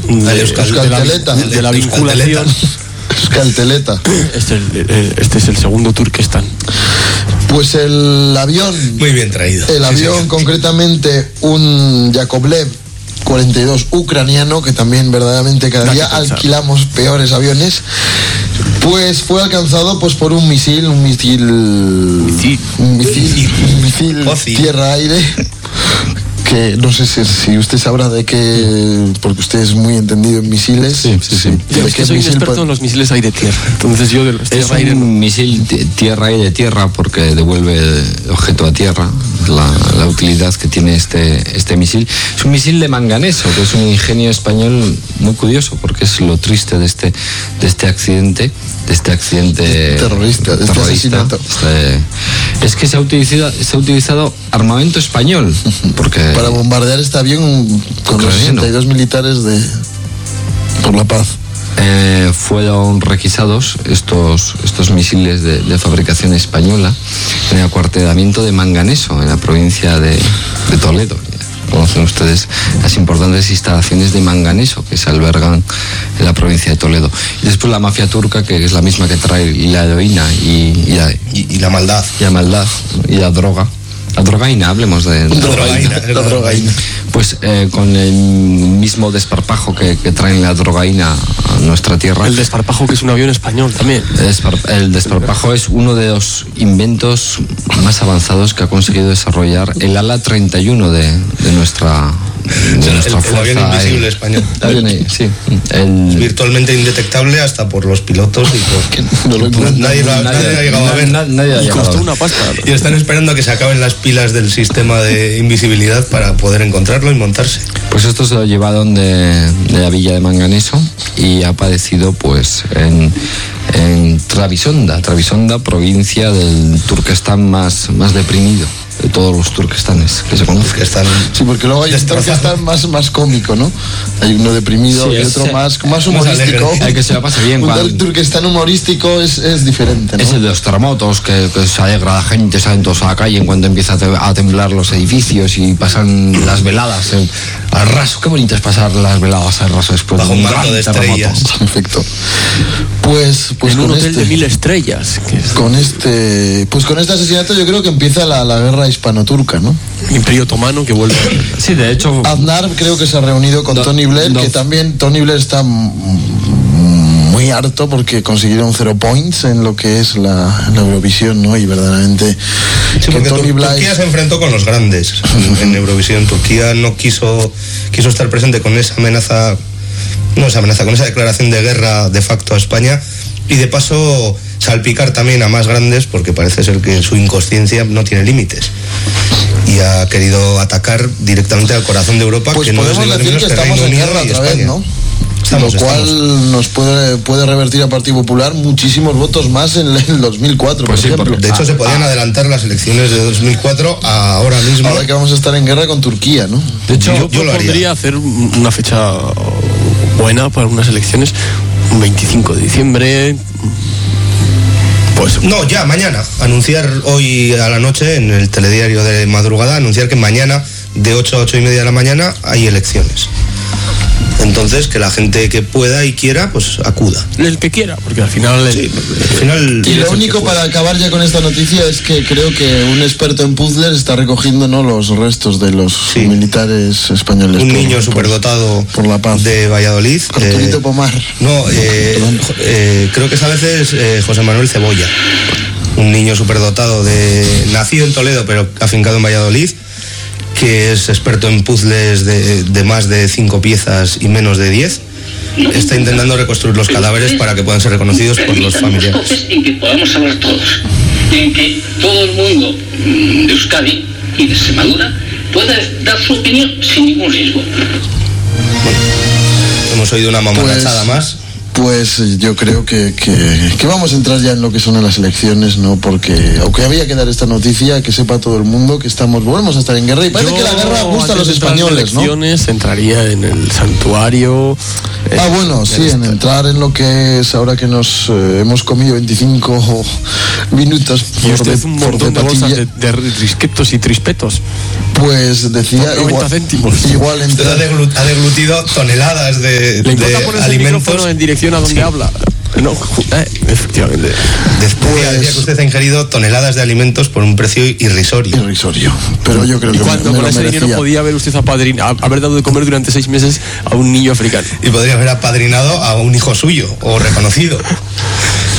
de la vinculación. Euskalteleta. Este es el segundo Turquestán. Pues el avión. Muy bien traído. El avión, concretamente, un Yakovlev 42 ucraniano, que también verdaderamente cada día alquilamos peores aviones, pues fue alcanzado pues por un misil tierra-aire, que no sé si usted sabrá de qué, porque usted es muy entendido en misiles. Sí. Es que soy un experto en los misiles aire-tierra, entonces yo de los tierra-aire. Es un misil tierra-aire-tierra porque devuelve el objeto a tierra, la utilidad que tiene este misil. Es un misil de manganeso, que es un ingenio español muy curioso, porque es lo triste de este accidente. Terrorista, de este asesinato. Es que se ha utilizado armamento español, porque para bombardear este avión con los 62 militares por la paz. Fueron requisados estos misiles de fabricación española en el acuartelamiento de Manganeso, en la provincia de Toledo. Conocen ustedes las importantes instalaciones de manganeso que se albergan en la provincia de Toledo. Y después la mafia turca, que es la misma que trae la heroína y la maldad. Y la maldad y la droga. La drogaína, hablemos de la drogaína. Pues con el mismo desparpajo que traen la drogaína a nuestra tierra. El desparpajo, que es un avión español también. El desparpajo es uno de los inventos más avanzados que ha conseguido desarrollar el ala 31 de nuestra fuerza. El avión invisible español. Sí. Virtualmente indetectable hasta por los pilotos y nadie lo ha llegado a ver. Y costó una pasta. Y están esperando a que se acaben las pilas del sistema de invisibilidad para poder encontrarlo y montarse. Pues esto se lo llevaron de la villa de Manganeso y ha padecido pues en Trebisonda, provincia del Turquestán más deprimido de todos los Turquestanes que se conocen. Sí, porque luego hay un Turquestán más cómico, ¿no? Hay uno deprimido y otro más humorístico. Hay que se la pase bien. El Turquestán humorístico es diferente, ¿no? Es el de los terremotos, que se alegra la gente, salen todos a la calle en cuanto empieza a temblar los edificios y pasan las veladas al raso. Qué bonito es pasar las veladas al raso después bajo de un manto de estrellas. Perfecto. Pues en un hotel de 1000 estrellas. Con este asesinato yo creo que empieza la guerra hispano-turca, ¿no? Imperio Otomano que vuelve. Sí, de hecho. Aznar creo que se ha reunido con Tony Blair, que también Tony Blair está muy harto porque consiguieron 0 points en lo que es la Eurovisión, ¿no? Y verdaderamente sí, porque Turquía se enfrentó con los grandes en Eurovisión. Turquía no quiso estar presente con esa amenaza, con esa declaración de guerra de facto a España, y de paso salpicar también a más grandes, porque parece ser que su inconsciencia no tiene límites y ha querido atacar directamente al corazón de Europa, pues que no es podemos decir que estamos en guerra otra vez, ¿no? Lo cual nos puede revertir a Partido Popular muchísimos votos más en el 2004, pues por ejemplo. De hecho, se podían adelantar las elecciones de 2004 a ahora mismo. Ahora que vamos a estar en guerra con Turquía, ¿no? De hecho, yo podría hacer una fecha buena para unas elecciones, un 25 de diciembre. Pues no, ya mañana. Anunciar hoy a la noche en el telediario de madrugada, anunciar que mañana de 8 a 8 y media de la mañana hay elecciones. Entonces, que la gente que pueda y quiera, pues acuda. El que quiera, porque al final... Y lo único para acabar ya con esta noticia es que creo que un experto en puzzles está recogiendo, ¿no?, los restos de los militares españoles. Un niño superdotado por la paz de Valladolid. Arturito Pomar. No, creo que esa vez es José Manuel Cebolla. Un niño superdotado nacido en Toledo, pero afincado en Valladolid, que es experto en puzzles de más de 5 piezas y menos de 10. Está intentando reconstruir los cadáveres para que puedan ser reconocidos por los familiares. En que podamos hablar todos, en que todo el mundo de Euskadi y de Extremadura pueda dar su opinión sin ningún riesgo. Bueno, hemos oído una mamonachada más. Pues yo creo que vamos a entrar ya en lo que son las elecciones, ¿no? Porque aunque había que dar esta noticia, que sepa todo el mundo que volvemos a estar en guerra, y parece que la guerra gusta a los españoles, ¿no? Entraría en el santuario. Sí, en entrar en lo que es ahora que nos hemos comido 25 minutos. Y usted un montón de bolsas de risquetos y trispetos. Pues decía, 90 céntimos. Igual Usted ha deglutido toneladas de ¿Le importa ponerse el micrófono en dirección a donde habla? No, efectivamente. Decía que usted ha ingerido toneladas de alimentos por un precio irrisorio. Pero yo creo que cuando con ese dinero podía haber usted haber dado de comer durante 6 meses a un niño africano. Y podría haber apadrinado a un hijo suyo o reconocido.